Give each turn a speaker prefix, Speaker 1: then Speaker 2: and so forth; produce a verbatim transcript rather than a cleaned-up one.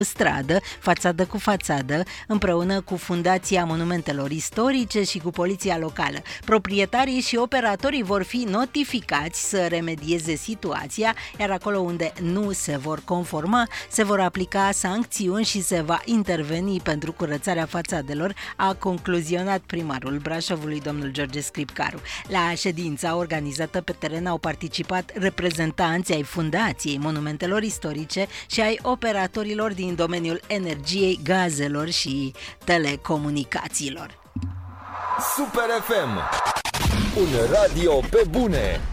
Speaker 1: stradă, fațadă cu fațadă, împreună cu Fundația Monumentelor Istorice și cu poliția locală. Proprietarii și operatorii vor fi notificați să remedieze situația, iar acolo unde nu se vor conforma, se vor aplica sancțiuni și se va interveni pentru curățarea fațadelor, a concluzionat primarul Brașovului, domnul George Scripcaru. La ședința organizată pe teren au participat reprezentanții ai Fundației Monumentelor Istorice și ai operatorilor din domeniul energiei, gazelor și telecomunicațiilor.
Speaker 2: Super F M, un radio pe bune.